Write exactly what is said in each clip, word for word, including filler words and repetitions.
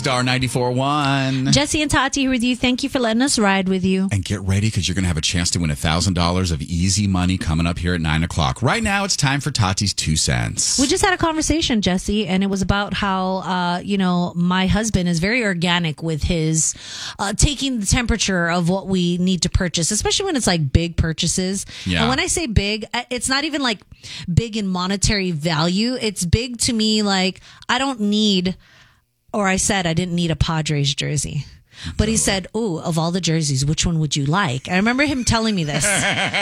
Star ninety-four point one. Jesse and Tati here with you. Thank you for letting us ride with you. And get ready because you're going to have a chance to win one thousand dollars of easy money coming up here at nine o'clock. Right now, it's time for Tati's Two Cents. We just had a conversation, Jesse, and it was about how, uh, you know, my husband is very organic with his uh, taking the temperature of what we need to purchase, especially when it's like big purchases. Yeah. And when I say big, it's not even like big in monetary value. It's big to me like I don't need, or I said I didn't need a Padres jersey. But he said, "Oh, of all the jerseys, which one would you like?" I remember him telling me this,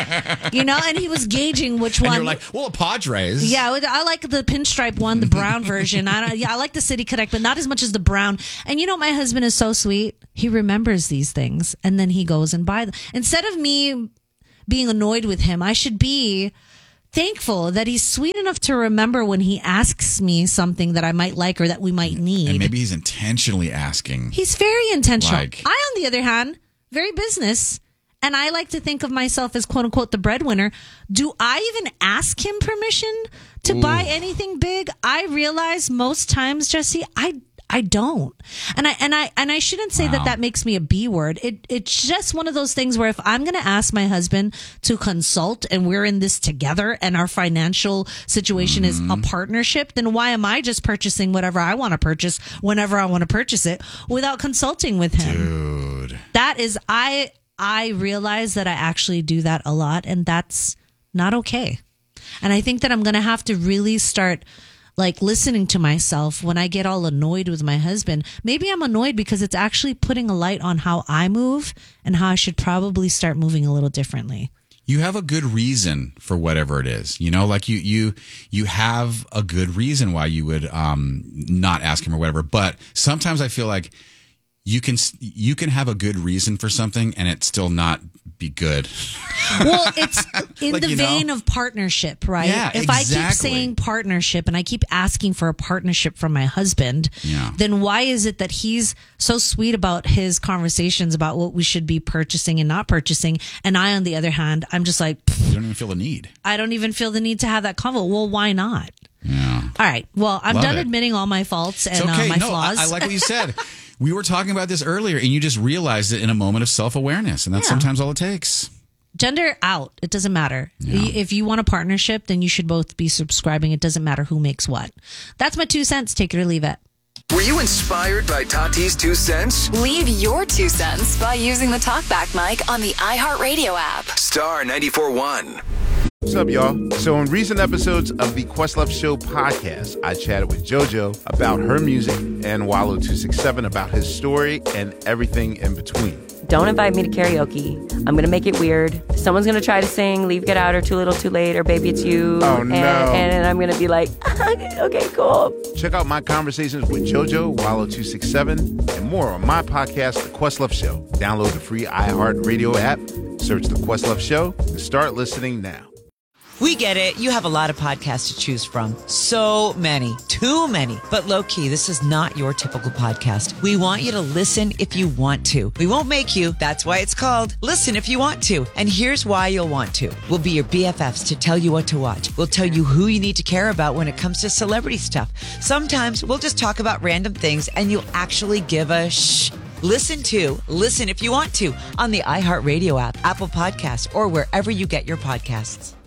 you know, and he was gauging which one. And you're like, "Well, Padres." Yeah, I like the pinstripe one, the brown version. I don't, yeah, I like the City Connect, but not as much as the brown. And you know, my husband is so sweet. He remembers these things, and then he goes and buy them. Instead of me being annoyed with him, I should be thankful that he's sweet enough to remember when he asks me something that I might like or that we might need. And maybe he's intentionally asking. He's very intentional. Like, I, on the other hand, very business. And I like to think of myself as quote unquote the breadwinner. Do I even ask him permission to Ooh. buy anything big? I realize most times, Jesse, I I don't. And I and I and I shouldn't say wow. that that makes me a B word. It it's just one of those things where if I'm going to ask my husband to consult and we're in this together and our financial situation mm-hmm. is a partnership, then why am I just purchasing whatever I want to purchase whenever I want to purchase it without consulting with him? Dude. That is I I realize that I actually do that a lot, and that's not okay. And I think that I'm going to have to really start like listening to myself when I get all annoyed with my husband. Maybe I'm annoyed because it's actually putting a light on how I move and how I should probably start moving a little differently. You have a good reason for whatever it is, you know, like you, you, you have a good reason why you would, um, not ask him or whatever. But sometimes I feel like you can, you can have a good reason for something and it still not be good. Well, it's in like, the vein know? of partnership, right? Yeah, if exactly. I keep saying partnership and I keep asking for a partnership from my husband, yeah. then why is it that he's so sweet about his conversations about what we should be purchasing and not purchasing? And I, on the other hand, I'm just like, you don't even feel the need. I don't even feel the need to have that convo. Well, why not? Yeah. All right. Well, I'm Love done it. admitting all my faults and okay. uh, my no, flaws. I, I like what you said. We were talking about this earlier, and you just realized it in a moment of self-awareness, and that's Yeah. sometimes all it takes. Gender out. It doesn't matter. Yeah. If you want a partnership, then you should both be subscribing. It doesn't matter who makes what. That's my two cents. Take it or leave it. Were you inspired by Tati's Two Cents? Leave your two cents by using the TalkBack mic on the iHeartRadio app. Star ninety-four point one. What's up, y'all? So in recent episodes of the Questlove Show podcast, I chatted with JoJo about her music and Wallow two sixty-seven about his story and everything in between. Don't invite me to karaoke. I'm going to make it weird. Someone's going to try to sing Leave, Get Out, or Too Little, Too Late, or Baby, It's You. Oh, no. And, and I'm going to be like, okay, cool. Check out my conversations with JoJo, Wallow two sixty-seven, and more on my podcast, The Questlove Show. Download the free iHeartRadio app, search The Questlove Show, and start listening now. We get it. You have a lot of podcasts to choose from. So many. Too many. But low-key, this is not your typical podcast. We want you to listen if you want to. We won't make you. That's why it's called Listen If You Want To. And here's why you'll want to. We'll be your B F Fs to tell you what to watch. We'll tell you who you need to care about when it comes to celebrity stuff. Sometimes we'll just talk about random things and you'll actually give a shh. Listen to Listen If You Want To on the iHeartRadio app, Apple Podcasts, or wherever you get your podcasts.